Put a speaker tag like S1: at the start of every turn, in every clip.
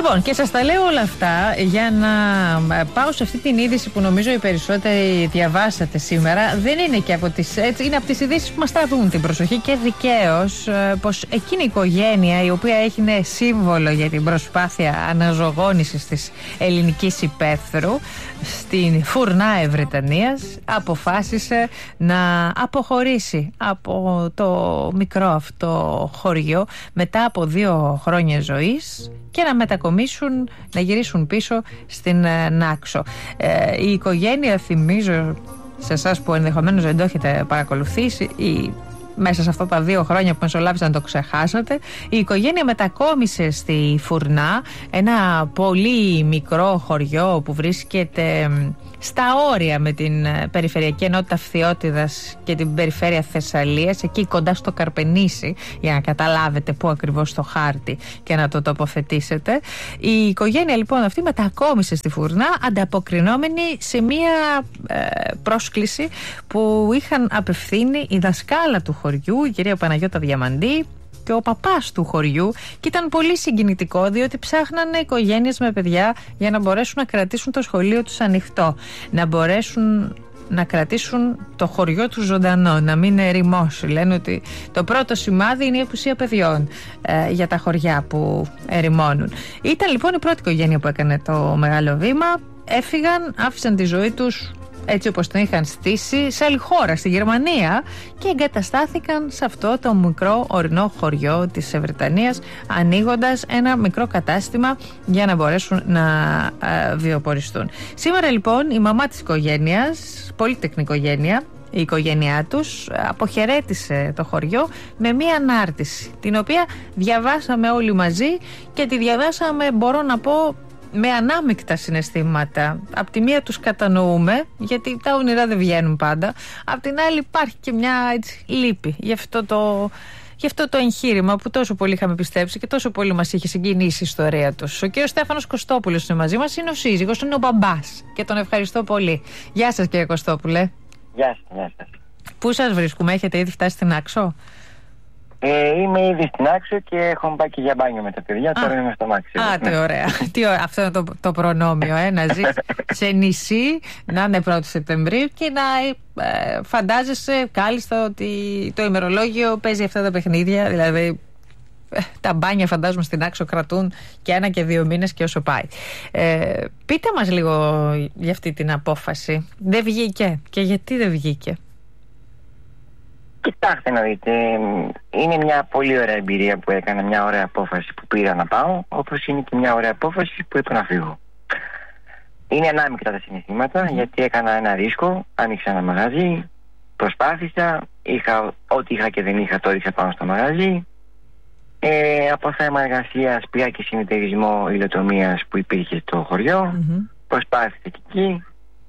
S1: Λοιπόν, και σας τα λέω όλα αυτά για να πάω σε αυτή την είδηση που νομίζω οι περισσότεροι διαβάσατε σήμερα. Δεν είναι και από τις, έτσι, είναι από τις ειδήσεις που μας τραβούν την προσοχή και δικαίως, πως εκείνη η οικογένεια η οποία έγινε σύμβολο για την προσπάθεια αναζωογόνησης της ελληνικής υπαίθρου στην Φουρνά Ευρετανίας αποφάσισε να αποχωρήσει από το μικρό αυτό χωριό μετά από 2 χρόνια ζωής και να μετακομίσουν, να γυρίσουν πίσω στην Νάξο. Η οικογένεια, θυμίζω σε εσάς που ενδεχομένως δεν το έχετε παρακολουθήσει ή μέσα σε αυτά τα 2 χρόνια που μεσολάβησαν το ξεχάσατε, η οικογένεια μετακόμισε στη Φουρνά, ένα πολύ μικρό χωριό που βρίσκεται στα όρια με την περιφερειακή ενότητα Φθιώτιδας και την περιφέρεια Θεσσαλίας, εκεί κοντά στο Καρπενήσι, για να καταλάβετε πού ακριβώς στο χάρτη και να το τοποθετήσετε. Η οικογένεια λοιπόν αυτή μετακόμισε στη Φουρνά ανταποκρινόμενη σε μία πρόσκληση που είχαν απευθύνει η δασκάλα του χωριού, η κυρία Παναγιώτα Διαμαντή, και ο παπάς του χωριού, και ήταν πολύ συγκινητικό διότι ψάχνανε οικογένειες με παιδιά για να μπορέσουν να κρατήσουν το σχολείο τους ανοιχτό, να μπορέσουν να κρατήσουν το χωριό του ζωντανό, να μην ερημώσει. Λένε ότι το πρώτο σημάδι είναι η απουσία παιδιών για τα χωριά που ερημώνουν. Ήταν λοιπόν η πρώτη οικογένεια που έκανε το μεγάλο βήμα. Έφυγαν, άφησαν τη ζωή τους έτσι όπως την είχαν στήσει σε άλλη χώρα, στη Γερμανία, και εγκαταστάθηκαν σε αυτό το μικρό ορεινό χωριό της Ευρετανίας, ανοίγοντας ένα μικρό κατάστημα για να μπορέσουν να βιοποριστούν. Σήμερα λοιπόν η μαμά της οικογένειας, πολύτεκνη οικογένεια, η οικογένειά τους αποχαιρέτησε το χωριό με μία ανάρτηση, την οποία διαβάσαμε όλοι μαζί και τη διαβάσαμε, μπορώ να πω, με ανάμεικτα συναισθήματα. Απ' τη μία τους κατανοούμε, γιατί τα όνειρα δεν βγαίνουν πάντα. Απ' την άλλη υπάρχει και μια έτσι λύπη για αυτό το εγχείρημα που τόσο πολύ είχαμε πιστέψει και τόσο πολύ μας είχε συγκινήσει η ιστορία τους. Ο κύριος Στέφανος Κωστόπουλος είναι μαζί μας, είναι ο σύζυγος, είναι ο μπαμπάς και τον ευχαριστώ πολύ. Γεια σας κύριε Κωστόπουλε.
S2: Γεια σας. Πού
S1: σας βρίσκουμε, έχετε ήδη φτάσει στην Άξο?
S2: Είμαι ήδη στην Άξο και έχω πάει και για μπάνιο με τα παιδιά. Τώρα είμαι στο μάξι.
S1: Τι ωραία. Αυτό είναι το προνόμιο, να ζεις σε νησί, να είναι 1η Σεπτεμβρίου και να φαντάζεσαι κάλλιστα ότι το ημερολόγιο παίζει αυτά τα παιχνίδια. Δηλαδή τα μπάνια φαντάζομαι στην Άξο κρατούν και 1 και 2 μήνες και όσο πάει. Πείτε μας λίγο για αυτή την απόφαση. Δεν βγήκε και γιατί δεν βγήκε?
S2: Κοιτάξτε να δείτε, είναι μια πολύ ωραία εμπειρία που έκανα, μια ωραία απόφαση που πήρα να πάω, όπως είναι και μια ωραία απόφαση που είπα να φύγω. Είναι ανάμεικτα τα συναισθήματα, γιατί έκανα ένα ρίσκο, άνοιξα ένα μαγαζί, προσπάθησα, ό,τι είχα και δεν είχα το έριξα πάνω στο μαγαζί. Από θέμα εργασίας πήρα και συνεταιρισμό υλοτομίας που υπήρχε στο χωριό, προσπάθησα και εκεί.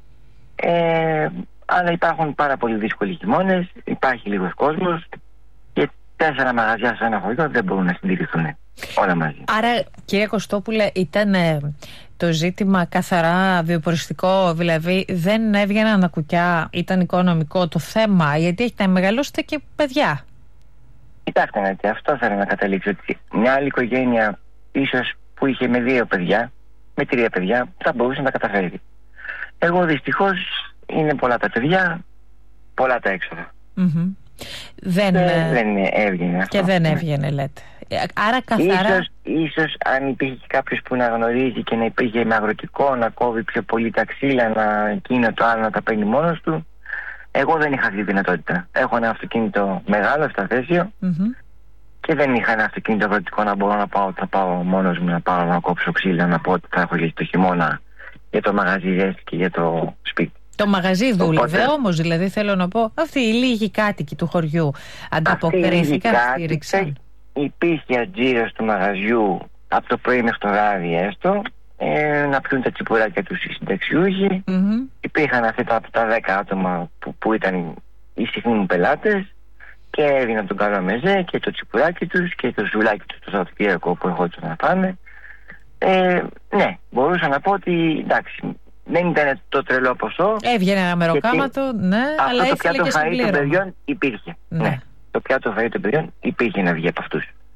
S2: Αλλά υπάρχουν πάρα πολύ δύσκολοι χειμώνες, υπάρχει λίγος κόσμος και 4 μαγαζιά σε ένα χωριό δεν μπορούν να συντηρηθούν όλα μαζί.
S1: Άρα κύριε Κωστόπουλε, ήταν το ζήτημα καθαρά βιοποριστικό, δηλαδή δεν έβγαιναν τα κουκιά, ήταν οικονομικό το θέμα, γιατί έχετε μεγαλώσετε και παιδιά?
S2: Κοιτάξτε, αυτό θέλω να καταλήξω, ότι μια άλλη οικογένεια ίσως που είχε με 2 παιδιά, με 3 παιδιά, θα μπορούσε να τα καταφέρει. Εγώ δυστυχώς είναι πολλά τα παιδιά, πολλά τα έξοδα.
S1: Δεν
S2: έβγαινε αυτό.
S1: Και δεν έβγαινε, λέτε. Άρα καθαρά...
S2: Ίσως αν υπήρχε κάποιος που να γνωρίζει και να υπήρχε με αγροτικό, να κόβει πιο πολύ τα ξύλα, να εκείνο το άλλο να τα παίρνει μόνος του. Εγώ δεν είχα αυτή τη δυνατότητα. Έχω ένα αυτοκίνητο μεγάλο, 7θέσιο, και δεν είχα ένα αυτοκίνητο αγροτικό να μπορώ να πάω, θα πάω μόνος μου, να πάω να κόψω ξύλα, να πω ότι θα έχω λύσει το χειμώνα για το μαγαζί ζέστη και για το σπίτι.
S1: Το μαγαζί δούλευε όμως, δηλαδή θέλω να πω, αυτοί οι λίγοι κάτοικοι του χωριού ανταποκρίθηκαν, στήριξαν?
S2: Υπήρχε ατζήρος του μαγαζιού από το πρωί μέχρι το βράδυ έστω, να πιούν τα τσιπουράκια τους οι συνταξιούχοι. Υπήρχαν αυτά από τα 10 άτομα που ήταν οι συχνοί μου πελάτες και έδιναν τον καλό μεζέ και το τσιπουράκι τους και το ζουλάκι τους το Σαββατοκύριακο που ερχόντουσαν να φάνε. Ναι, μπορούσα να πω ότι εντάξει, δεν ήταν το τρελό ποσό.
S1: Έβγαινε ένα μεροκάματο, ναι, αλλά ήθελε και συμπλήρωμα.
S2: Το πιάτο φαΐ των παιδιών υπήρχε. Ναι, το πιάτο φαΐ των παιδιών υπήρχε να βγει από αυτούς.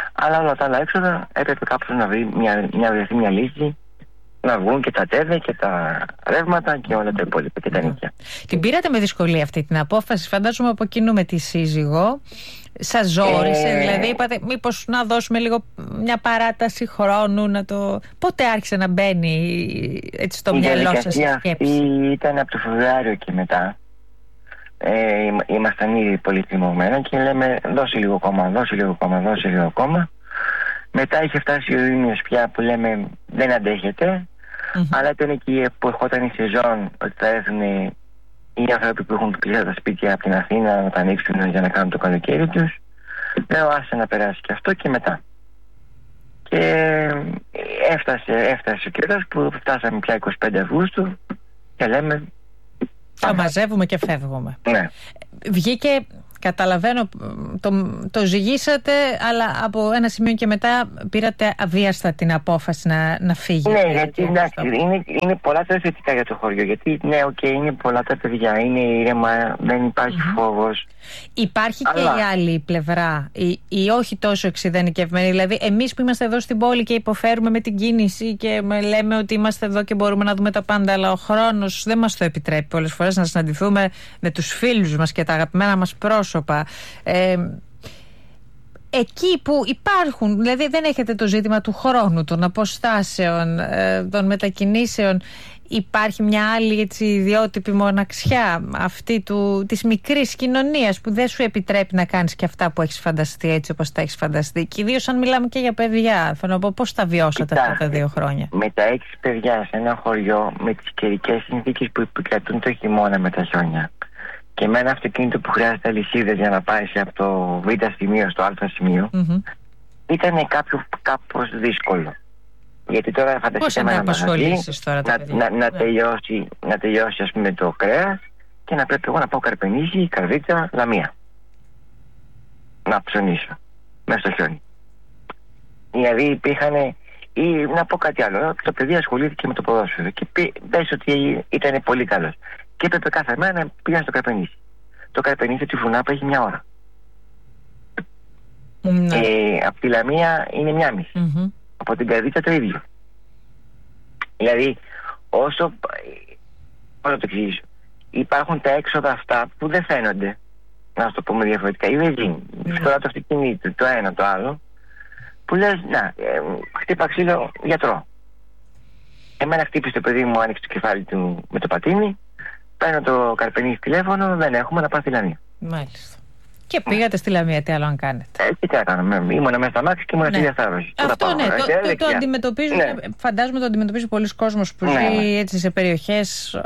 S2: Αλλά όλα τα άλλα έξοδα έπρεπε κάποιος να βρεθεί μια λύση, να βγουν και τα τέδε και τα ρεύματα και όλα τα υπόλοιπα και τα νοικιά.
S1: Την πήρατε με δυσκολία αυτή την απόφαση, φαντάζομαι από κοινού με τη σύζυγο. Σας ζόρισε, δηλαδή είπατε μήπως να δώσουμε λίγο μια παράταση χρόνου, πότε άρχισε να μπαίνει έτσι στο μυαλό σας η σκέψη?
S2: Ήταν από το Φεβρουάριο και μετά. Ήμασταν ήδη πολύ θυμωμένα και λέμε δώσε λίγο ακόμα. Μετά είχε φτάσει ο Ιούνιος πια που λέμε δεν αντέχεται. Αλλά ήταν εκεί που ερχόταν η σεζόν ότι θα έρθουν οι άνθρωποι που έχουν κλείσει τα σπίτια από την Αθήνα να τα ανοίξουν για να κάνουν το καλοκαίρι τους. Λέω άσε να περάσει και αυτό και μετά. Και έφτασε ο καιρός που φτάσαμε πια 25 Αυγούστου και λέμε
S1: θα μαζεύουμε και φεύγουμε.
S2: Ναι.
S1: Βγήκε, καταλαβαίνω, το ζυγίσατε, αλλά από ένα σημείο και μετά πήρατε αβίαστα την απόφαση να φύγετε.
S2: Ναι, γιατί εντάξει, είναι πολλά τα θετικά για το χωριό. Γιατί ναι, είναι πολλά τα παιδιά, είναι ήρεμα, δεν υπάρχει φόβος.
S1: Υπάρχει και η άλλη πλευρά, η όχι τόσο εξειδανικευμένη. Δηλαδή, εμείς που είμαστε εδώ στην πόλη και υποφέρουμε με την κίνηση και λέμε ότι είμαστε εδώ και μπορούμε να δούμε τα πάντα, αλλά ο χρόνος δεν μας το επιτρέπει πολλές φορές να συναντηθούμε με τους φίλους μας και τα αγαπημένα μας πρόσωπα. Εκεί που υπάρχουν, δηλαδή δεν έχετε το ζήτημα του χρόνου, των αποστάσεων, των μετακινήσεων, υπάρχει μια άλλη έτσι ιδιότυπη μοναξιά αυτή της μικρής κοινωνίας που δεν σου επιτρέπει να κάνεις και αυτά που έχεις φανταστεί έτσι όπως τα έχεις φανταστεί, και ιδίως αν μιλάμε και για παιδιά. Θέλω να πω πώς τα βιώσατε αυτά τα 2 χρόνια. Με
S2: τα 6 παιδιά σε ένα χωριό, με τις καιρικές συνθήκες που επικρατούν το χειμώνα με τα χιόνια, και με ένα αυτοκίνητο που χρειάζεται αλυσίδες για να πάει από το Β σημείο στο Α σημείο, ήταν κάπως δύσκολο. Γιατί τώρα φανταστείτε με ένα μαγαζί να τελειώσει ας πούμε το κρέας και να πρέπει εγώ να πάω Καρπενήσι, Καρδίτσα, Λαμία να ψωνίσω μέσα στο χιόνι. Δηλαδή υπήρχαν, ή να πω κάτι άλλο, το παιδί ασχολήθηκε με το ποδόσφαιρο και πες ότι ήταν πολύ καλός και έπρεπε κάθε μέρα να πήγαν στο Καρπενήσι. Το Καρπενήσι τη Φουνάπα έχει 1 ώρα. Από τη Λαμία είναι 1,5. Από την Καρδίτσα το ίδιο. Δηλαδή, όσο το εξηγήσω, υπάρχουν τα έξοδα αυτά που δεν φαίνονται, να σου το πούμε διαφορετικά, η βενζίνη, φθορά το αυτοκίνητο, το ένα το άλλο, που λες, χτύπα ξύλο, γιατρό. Εμένα χτύπησε το παιδί μου, άνοιξε το κεφάλι του με το πατίνι, παίρνω το Καρπενήσι τηλέφωνο, δεν έχουμε, να πάω στη Λαμία.
S1: Μάλιστα. Και πήγατε στη Λαμία, τι άλλο αν κάνετε?
S2: Τι έκανα, ήμουνα μέσα στα μάξι και ήμουνα στη διασταύρωση.
S1: Αυτό ναι, το αντιμετωπίζουν, φαντάζομαι το αντιμετωπίζει πολλοί κόσμος που ζει έτσι σε περιοχές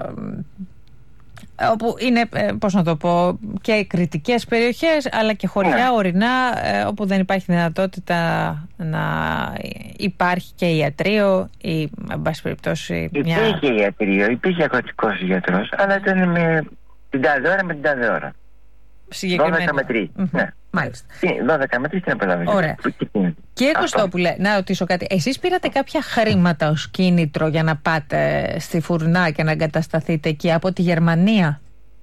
S1: όπου είναι, πώς να το πω, και κριτικές περιοχές, αλλά και χωριά ορεινά, όπου δεν υπάρχει δυνατότητα να υπάρχει και ιατρίο ή, εν πάση περιπτώσει,
S2: υπήρχε ιατρίο, υπήρχε αγροτικός γιατρός, αλλά ήταν με την τάδε ώρα, με την τάδε ώρα. 12 με 3. Ναι.
S1: Μάλιστα.
S2: 12 με 3 την επέλαβε.
S1: Ωραία. Κύριε Κωστόπουλε, να ρωτήσω κάτι. Εσείς πήρατε κάποια χρήματα ως κίνητρο για να πάτε στη Φουρνά και να εγκατασταθείτε εκεί από τη Γερμανία?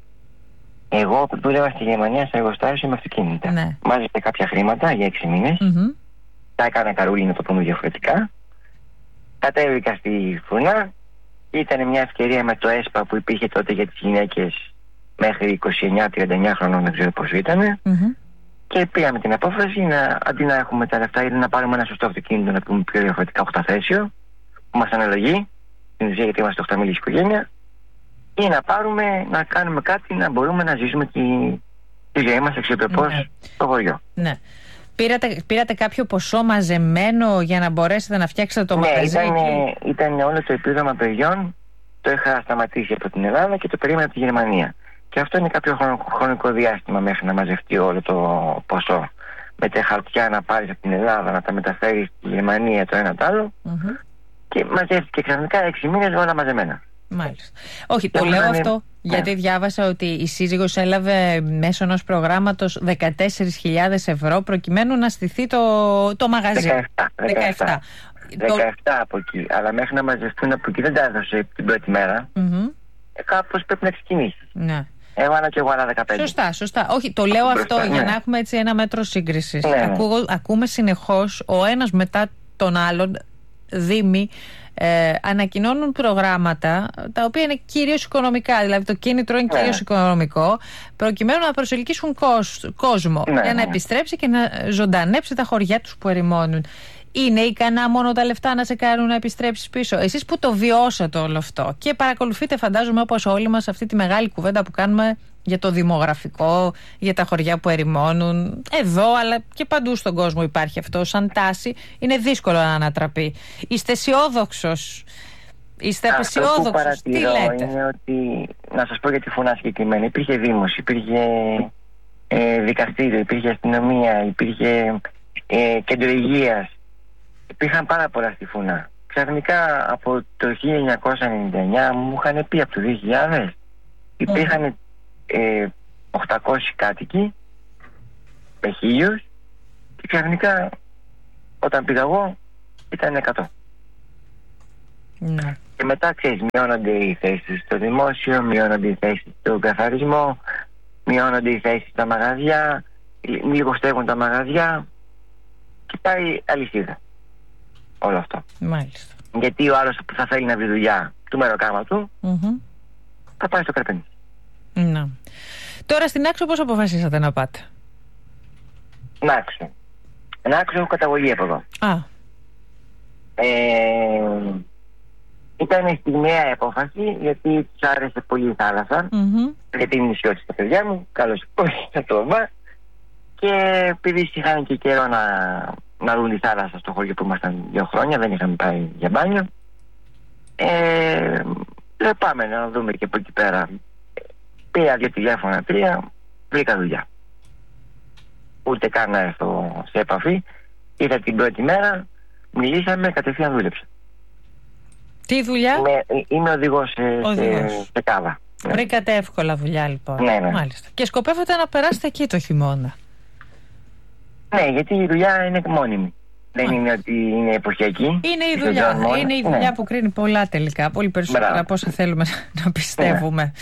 S2: Εγώ που δούλευα στη Γερμανία σε εργοστάσιο με αυτοκίνητα. Ναι. Μάζεψα κάποια χρήματα για 6 μήνες. Τα έκανα καρούλι, να το πούμε διαφορετικά. Κατέβηκα στη Φουρνά. Ήταν μια ευκαιρία με το ΕΣΠΑ που υπήρχε τότε για τις γυναίκες μέχρι 29-39 χρονών, δεν ξέρω πώς ήταν. Και πήγαμε την απόφαση αντί να έχουμε τα λεφτά, να πάρουμε ένα σωστό αυτοκίνητο, να πούμε πιο διαφορετικά 8θέσιο, που μας αναλογεί, στην ουσία γιατί είμαστε 8 μέλη οικογένεια, ή να πάρουμε, να κάνουμε κάτι, να μπορούμε να ζήσουμε τη ζωή μας αξιοπρεπώς στο χωριό.
S1: Ναι. Πήρατε κάποιο ποσό μαζεμένο για να μπορέσετε να φτιάξετε το μαγαζί?
S2: Ναι, ήταν όλο το επίδομα παιδιών, το είχα σταματήσει από την Ελλάδα και το περίμενα από τη Γερμανία. Και αυτό είναι κάποιο χρονικό διάστημα μέχρι να μαζευτεί όλο το ποσό. Με τα χαρτιά να πάρεις από την Ελλάδα, να τα μεταφέρεις στη Γερμανία, το ένα το άλλο. Και μαζεύτηκε ξαφνικά 6 μήνες όλα μαζεμένα.
S1: Μάλιστα. Όχι, το λέω αυτό γιατί διάβασα ότι η σύζυγος έλαβε μέσω ενός προγράμματος 14.000 ευρώ προκειμένου να στηθεί το μαγαζί.
S2: 17 από εκεί. Αλλά μέχρι να μαζευτούν από εκεί δεν τα έδωσε την πρώτη μέρα. Κάπως πρέπει να ξεκινήσει.
S1: Ναι.
S2: Έβαλα και εγώ άλλα 15.
S1: Σωστά. Όχι, το λέω αυτό για να έχουμε έτσι ένα μέτρο σύγκρισης. Ακούμε συνεχώς ο ένας μετά τον άλλον δήμοι ανακοινώνουν προγράμματα τα οποία είναι κυρίως οικονομικά, δηλαδή το κίνητρο είναι κυρίως οικονομικό, προκειμένου να προσελκύσουν κόσμο για να επιστρέψει και να ζωντανέψει τα χωριά τους που ερημώνουν. Είναι ικανά μόνο τα λεφτά να σε κάνουν να επιστρέψεις πίσω? Εσείς που το βιώσατε όλο αυτό και παρακολουθείτε, φαντάζομαι όπως όλοι μας, αυτή τη μεγάλη κουβέντα που κάνουμε για το δημογραφικό, για τα χωριά που ερημώνουν, εδώ αλλά και παντού στον κόσμο υπάρχει αυτό σαν τάση, είναι δύσκολο να ανατραπεί. Είστε αισιόδοξος? Είστε απεσιόδοξος? Τι λέτε?
S2: Είναι ότι, να σας πω για τη Φουνά συγκεκριμένα, υπήρχε δήμος, υπήρχε δικαστήριο, υπήρχε αστυνομία, υπήρχε κέντρο υγείας, υπήρχαν πάρα πολλά στη Φουνά. Ξαφνικά από το 1999 μου είχαν πει από το 2000 υπήρχαν 800 κάτοικοι με 1000 και ξαφνικά όταν πήγα εγώ ήταν 100.
S1: Ναι.
S2: Και μετά ξέρεις, μειώνονται οι θέσεις στο δημόσιο, μειώνονται οι θέσεις στον καθαρισμό, μειώνονται οι θέσεις στα μαγαζιά, λιγοστεύουν τα μαγαζιά και πάει αλυσίδα όλο αυτό.
S1: Μάλιστα.
S2: Γιατί ο άλλος που θα θέλει να βρει δουλειά του μεροκάμα του θα πάει στο Καρπενήσι.
S1: Ναι. Τώρα στην Άξο πώς αποφασίσατε να πάτε?
S2: Άξο έχω καταγωγή από εδώ. Ήταν στιγμιαία απόφαση γιατί τους άρεσε πολύ η θάλασσα, γιατί είναι νησιώτης τα παιδιά μου, καλώς θα το βά, και επειδή είχαν και καιρό να δουν τη θάλασσα στο χωριό που ήμασταν 2 χρόνια, δεν είχαμε πάει για μπάνιο, λέω πάμε να δούμε και από εκεί πέρα. Πήρα 2 τηλέφωνα, 3, βρήκα δουλειά. Ούτε καν να έρθω σε επαφή. Ήρθα την πρώτη μέρα, μιλήσαμε, κατευθείαν δούλεψα.
S1: Τι δουλειά?
S2: Είμαι οδηγός σε κάβα.
S1: Βρήκατε εύκολα δουλειά λοιπόν.
S2: Ναι.
S1: Μάλιστα. Και σκοπεύετε να περάσετε εκεί το χειμώνα?
S2: Ναι, γιατί η δουλειά είναι μόνιμη. Δεν είναι ότι είναι εποχιακή.
S1: Είναι η δουλειά. Είναι η δουλειά που κρίνει πολλά τελικά. Πολύ περισσότερα από όσα θέλουμε να πιστεύουμε.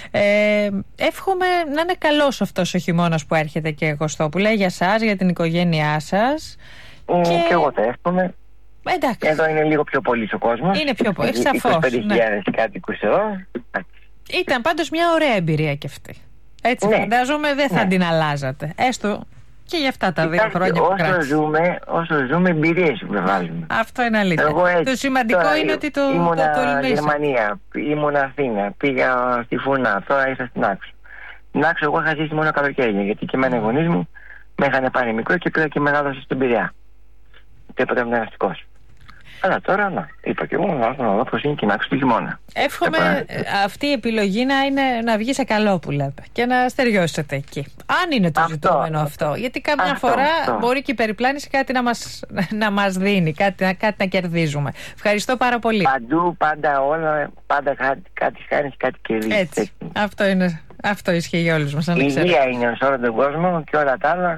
S1: Εύχομαι να είναι καλός αυτός ο χειμώνας που έρχεται και Κωστόπουλε για σας, για την οικογένειά σας.
S2: Και εγώ το εύχομαι.
S1: Εντάξει.
S2: Εδώ είναι λίγο πιο πολύ ο κόσμος.
S1: Είναι πιο πολύ, σαφώς.
S2: 25.000 κάτοικους εδώ.
S1: Ήταν πάντως μια ωραία εμπειρία και αυτή. Έτσι φαντάζομαι δεν θα την αλλάζατε. Έστω και για αυτά τα 2 χρόνια που κράτησε.
S2: Όσο ζούμε εμπειρίες βγάζουμε.
S1: Αυτό είναι αλήθεια. Το σημαντικό είναι ότι το τολμήσατε.
S2: Γερμανία, ήμουν Αθήνα, πήγα στη Φουνά, τώρα ήρθα στην Άξο. Στην Άξο εγώ είχα ζήσει μόνο καλοκαίρια, γιατί και εμένα οι γονείς μου με είχαν πάρει μικρό και πήγα και μεγάλωσα στην Πειραιά. Τίποτα ήμουν ναυτικός. Αλλά τώρα είπα και εγώ να δω πώς είναι και να άξω το χειμώνα.
S1: Εύχομαι αυτή η επιλογή να βγει σε καλό που λέτε και να στεριώσετε εκεί. Αν είναι το ζητούμενο αυτό. Γιατί καμιά φορά μπορεί και η περιπλάνηση κάτι να μας δίνει, κάτι να κερδίζουμε. Ευχαριστώ πάρα πολύ.
S2: Παντού, πάντα όλα, πάντα κάτι χάνεις, κάτι κερδίζεις.
S1: Έτσι. Αυτό ισχύει για όλους μας.
S2: Η υγεία είναι σε όλο τον κόσμο και όλα τα άλλα.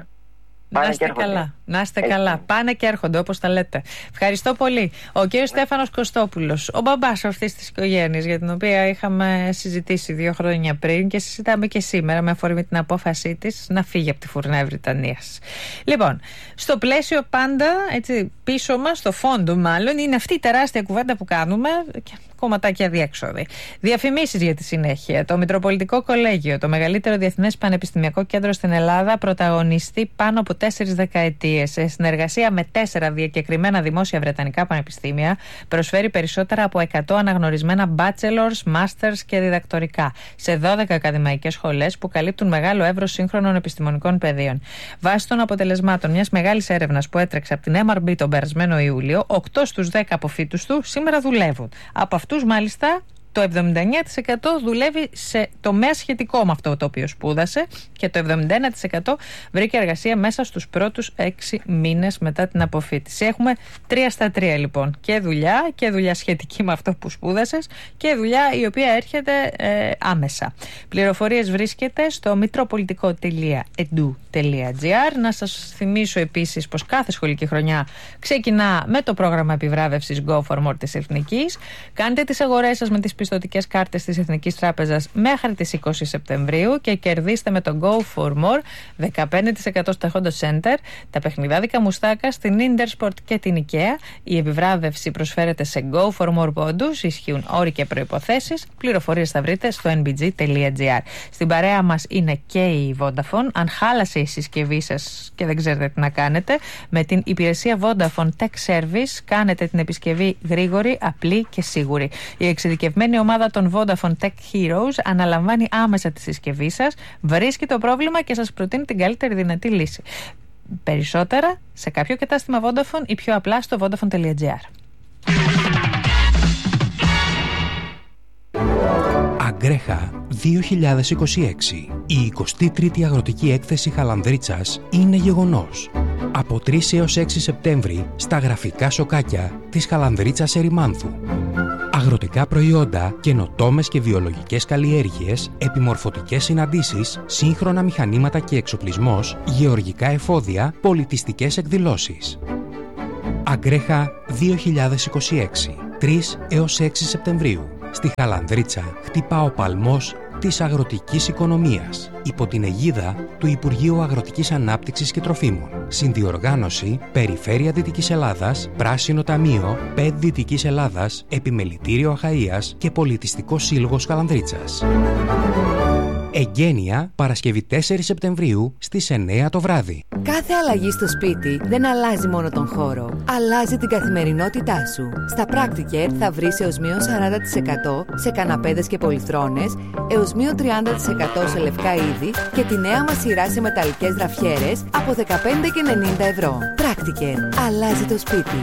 S1: Να είστε καλά. Πάνε και έρχονται όπως τα λέτε. Ευχαριστώ πολύ. Ο κύριος Στέφανος Κωστόπουλος, ο μπαμπάς αυτής της οικογένειας, για την οποία είχαμε συζητήσει 2 χρόνια πριν και συζητάμε και σήμερα με αφορμή την απόφασή της να φύγει από τη φουρνιά Βρυτανίας. Λοιπόν, στο πλαίσιο πάντα, έτσι, πίσω μας, στο φόντο μάλλον, είναι αυτή η τεράστια κουβέντα που κάνουμε. Κομματάκια διέξοδοι. Διαφημίσεις για τη συνέχεια. Το Μητροπολιτικό Κολέγιο, το μεγαλύτερο διεθνές πανεπιστημιακό κέντρο στην Ελλάδα, πρωταγωνιστεί πάνω από 4 δεκαετίες. Σε συνεργασία με 4 διακεκριμένα δημόσια βρετανικά πανεπιστήμια, προσφέρει περισσότερα από 100 αναγνωρισμένα bachelors, masters και διδακτορικά σε 12 ακαδημαϊκές σχολές που καλύπτουν μεγάλο εύρος σύγχρονων επιστημονικών πεδίων. Βάσει των αποτελεσμάτων μιας μεγάλης έρευνας που έτρεξε από την MRB τον περασμένο Ιούλιο, 8 στους 10 αποφύτους του σήμερα δουλεύουν. Από αυτούς μάλιστα το 79% δουλεύει σε τομέα σχετικό με αυτό το οποίο σπούδασε και το 71% βρήκε εργασία μέσα στους πρώτους 6 μήνες μετά την αποφοίτηση. Έχουμε 3 στα 3 λοιπόν. Και δουλειά σχετική με αυτό που σπούδασες και δουλειά η οποία έρχεται άμεσα. Πληροφορίες βρίσκεται στο mitropolitico.edu.gr vodafone.gr. Να σας θυμίσω επίσης πως κάθε σχολική χρονιά ξεκινά με το πρόγραμμα επιβράβευσης Go for More της Εθνικής. Κάντε τις αγορές σας με τις πιστωτικές κάρτες της Εθνικής Τράπεζας μέχρι τις 20 Σεπτεμβρίου και κερδίστε με το Go for More 15% στα Honda Center, τα παιχνιδάδικα μουστάκα στην Intersport και την IKEA. Η επιβράβευση προσφέρεται σε Go for More πόντους, ισχύουν όροι και προϋποθέσεις. Πληροφορίες θα βρείτε στο nbg.gr. Στην παρέα μας είναι και η Vodafone. Αν χάλασε η συσκευή σας και δεν ξέρετε τι να κάνετε, με την υπηρεσία Vodafone Tech Service κάνετε την επισκευή γρήγορη, απλή και σίγουρη. Η εξειδικευμένη ομάδα των Vodafone Tech Heroes αναλαμβάνει άμεσα τη συσκευή σας, βρίσκει το πρόβλημα και σας προτείνει την καλύτερη δυνατή λύση. Περισσότερα σε κάποιο κατάστημα Vodafone ή πιο απλά στο vodafone.gr.
S3: Αγκρέχα 2026. Η 23η Αγροτική Έκθεση Χαλανδρίτσας είναι γεγονός. Από 3 έως 6 Σεπτέμβρη στα γραφικά σοκάκια της Χαλανδρίτσας Ερημάνθου. Αγροτικά προϊόντα, καινοτόμες και βιολογικές καλλιέργειες, επιμορφωτικές συναντήσεις, σύγχρονα μηχανήματα και εξοπλισμός, γεωργικά εφόδια, πολιτιστικές εκδηλώσεις. Αγκρέχα 2026. 3 έως 6 Σεπτεμβρίου. Στη Χαλανδρίτσα χτυπά ο παλμός της αγροτικής οικονομίας υπό την αιγίδα του Υπουργείου Αγροτικής Ανάπτυξης και Τροφίμων. Συνδιοργάνωση Περιφέρεια Δυτικής Ελλάδας, Πράσινο Ταμείο, ΠΕΤ Δυτικής Ελλάδας, Επιμελητήριο Αχαΐας και Πολιτιστικό Σύλλογος Χαλανδρίτσας. Εγγένεια Παρασκευή 4 Σεπτεμβρίου στις 9 το βράδυ.
S4: Κάθε αλλαγή στο σπίτι δεν αλλάζει μόνο τον χώρο, αλλάζει την καθημερινότητά σου. Στα Practicare θα βρεις έως μείον 40% σε καναπέδες και πολυθρόνες, έως μείον 30% σε λευκά είδη και τη νέα μας σειρά σε μεταλλικές γραφιέρες από 15 και 90 ευρώ. Practicare. Αλλάζει το σπίτι.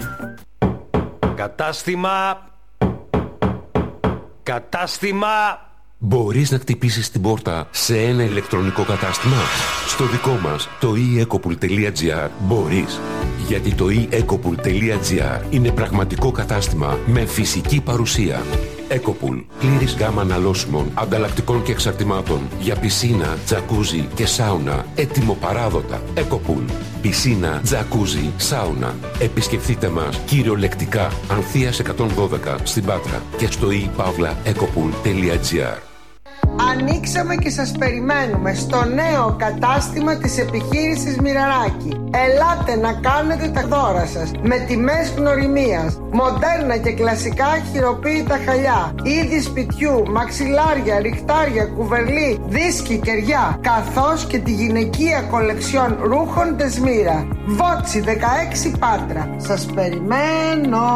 S5: Κατάστημα. Μπορείς να χτυπήσεις την πόρτα σε ένα ηλεκτρονικό κατάστημα? Στο δικό μας, το eEcopool.gr, μπορείς. Γιατί το eEcopool.gr είναι πραγματικό κατάστημα με φυσική παρουσία. Ecopool. Πλήρης γάμα αναλώσιμων, ανταλλακτικών και εξαρτημάτων για πισίνα, τζακούζι και σάουνα. Έτοιμο παράδοτα. Ecopool. Πισίνα, τζακούζι, σάουνα. Επισκεφτείτε μας κυριολεκτικά Ανθείας 112 στην Πάτρα και στο ePavlaEcopool.gr.
S6: Ανοίξαμε και σας περιμένουμε στο νέο κατάστημα της επιχείρησης Μοιραράκη. Ελάτε να κάνετε τα δώρα σας με τιμές γνωριμίας, μοντέρνα και κλασικά χειροποίητα χαλιά, είδη σπιτιού, μαξιλάρια, ριχτάρια, κουβερλί, δίσκοι, κεριά, καθώς και τη γυναικεία κολεξιόν ρούχων Τεσμύρα. Βότσι 16 Πάτρα. Σας περιμένω.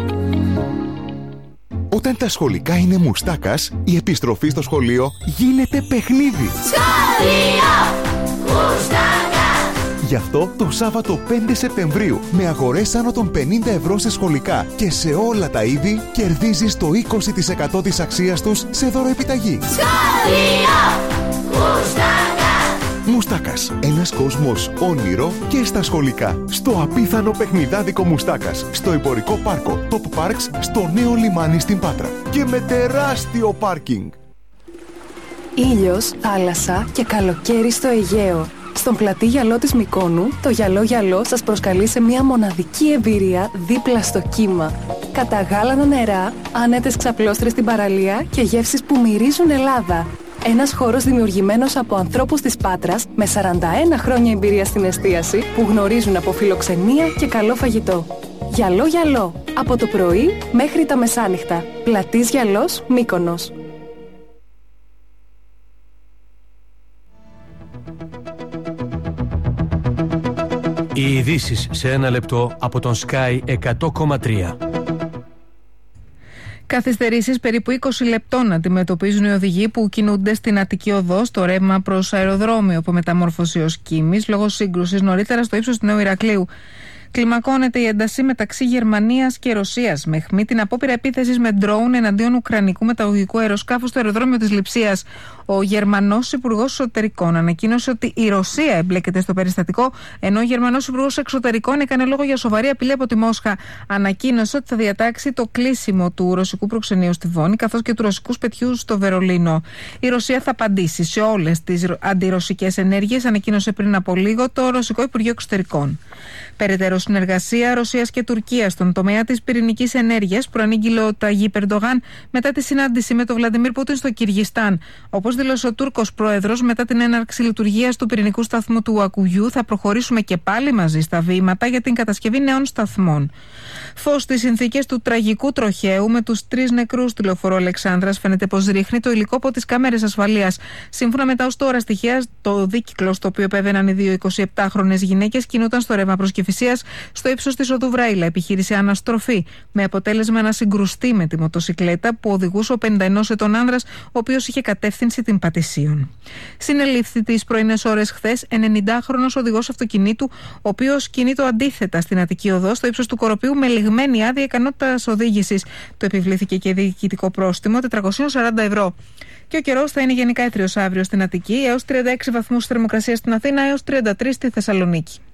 S7: Όταν τα σχολικά είναι μουστάκας, η επιστροφή στο σχολείο γίνεται παιχνίδι.
S8: Σχολείο Μουστάκα!
S7: Γι' αυτό το Σάββατο 5 Σεπτεμβρίου, με αγορές άνω των 50 ευρώ σε σχολικά και σε όλα τα είδη, κερδίζεις το 20% της αξίας τους σε δωροεπιταγή.
S8: Σχολείο Μουστάκα!
S7: Μουστάκας. Ένας κόσμος όνειρο και στα σχολικά. Στο απίθανο παιχνιδάδικο Μουστάκας. Στο εμπορικό πάρκο Top Parks, στο νέο λιμάνι στην Πάτρα. Και με τεράστιο πάρκινγκ.
S9: Ήλιος, θάλασσα και καλοκαίρι στο Αιγαίο. Στον πλατή γυαλό της Μυκόνου, το γυαλό σας προσκαλεί σε μια μοναδική εμπειρία δίπλα στο κύμα. Καταγάλανα νερά, άνετες ξαπλώστρες στην παραλία και γεύσεις που μυρίζουν Ελλάδα. Ένας χώρος δημιουργημένος από ανθρώπους της Πάτρας με 41 χρόνια εμπειρία στην εστίαση που γνωρίζουν από φιλοξενία και καλό φαγητό. Γυαλό, από το πρωί μέχρι τα μεσάνυχτα. Πλατής Γυαλός, Μύκονος.
S10: Οι ειδήσεις σε ένα λεπτό από τον Sky 100,3.
S11: Καθυστερήσεις περίπου 20 λεπτών αντιμετωπίζουν οι οδηγοί που κινούνται στην Αττική Οδό στο ρεύμα προς αεροδρόμιο από μεταμόρφωση ως Κίμης λόγω σύγκρουσης νωρίτερα στο ύψος του Νέου Ηρακλείου. Κλιμακώνεται η ένταση μεταξύ Γερμανίας και Ρωσίας με αιχμή την απόπειρα επίθεσης με ντρόουν εναντίον ουκρανικού μεταγωγικού αεροσκάφους στο αεροδρόμιο της Λειψίας. Ο Γερμανός Υπουργός Εσωτερικών ανακοίνωσε ότι η Ρωσία εμπλέκεται στο περιστατικό, ενώ ο Γερμανός Υπουργός Εξωτερικών έκανε λόγο για σοβαρή απειλή από τη Μόσχα. Ανακοίνωσε ότι θα διατάξει το κλείσιμο του ρωσικού προξενείου στη Βόνη καθώς και του ρωσικού σπιτιού στο Βερολίνο. Η Ρωσία θα απαντήσει σε όλες τις αντιρωσικές ενέργειες, ανακοίνωσε πριν από λίγο το Ρωσικό Υπουργείο Εξωτερικών. Περαιτέρω συνεργασία Ρωσίας και Τουρκίας στον τομέα της πυρηνικής ενέργειας προανήγγειλε ο Ταγίπ Ερντογάν μετά τη συνάντηση με τον Βλαντιμίρ Πούτιν στο Κυργιστάν. Όπως δήλωσε ο Τούρκος πρόεδρος, μετά την έναρξη λειτουργίας του πυρηνικού σταθμού του Ακουγιού, θα προχωρήσουμε και πάλι μαζί στα βήματα για την κατασκευή νέων σταθμών. Φως στις συνθήκες του τραγικού τροχαίου με τους 3 νεκρούς στη λεωφορείο Αλεξάνδρας φαίνεται πως ρίχνει το υλικό από τις κάμερες ασφαλείας. Σύμφωνα με τα ως τώρα στοιχεία, το δίκυκλο στο οποίο επέβαιναν οι δύο 27χρονες γυναίκες κινούταν στο ρεύμα προς Κηφισίας στο ύψος της οδού Βράιλα. Επιχείρησε αναστροφή, με αποτέλεσμα να συγκρουστεί με τη μοτοσικλέτα που οδηγούσε ο 51 ετών άνδρας, ο οποίος είχε κατεύθυνση την Πατησίων. Συνελήφθη τις πρωινές ώρες χθες 90χρονος οδηγός αυτοκινήτου, ο οποίος κινείται αντίθετα στην Αττική Οδό στο ύψος του Κοροπίου με λιγμένη άδεια ικανότητας οδήγησης. Το επιβλήθηκε και διοικητικό πρόστιμο 440 ευρώ. Και ο καιρός θα είναι γενικά έθριος αύριο στην Αττική, έως 36 βαθμούς θερμοκρασία στην Αθήνα, έως 33 στη Θεσσαλονίκη.